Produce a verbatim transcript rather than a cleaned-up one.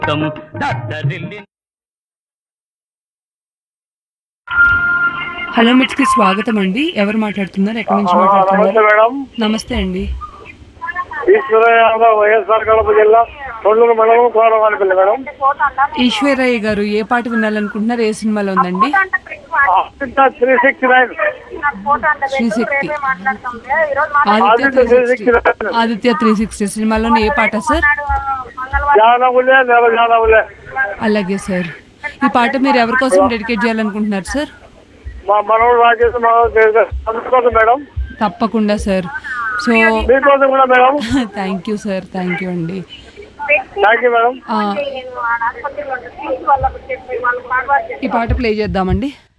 Hello మిట్స్ కి స్వాగతం అండి. ఎవరు మాట్లాడుతున్నారు? ఎక్కడి నుంచి మాట్లాడుతున్నారు? మేడం నమస్తే అండి. ఈశ్వరయ్య వైఎస్ఆర్ కడప జిల్లా తొండూరు మండలం కోరవానిపల్లి మేడం. ఈశ్వరయ్య గారు ఏ పాట వినాలనుకుంటున్నారు? ఏ సినిమాలో ఉందండి? Three sixty nine Sri Shakti Aditya three sixty Aditya three sixty సినిమాలోని ఏ పాట సార్? జానవులే నెల జానవులే. అలాగే సార్. ఈ పాట మీరు ఎవరి కోసం డెడికేట్ చేయాలనుకుంటున్నారు సార్? మా మనోడు రాజేష్ అందుకోసం మేడం. తప్పకుండా సార్. సో మీకోసం కూడా madam. Thank you sir. Thank you అండి. Thank you madam. ఈ పాట ప్లే చేద్దామండి.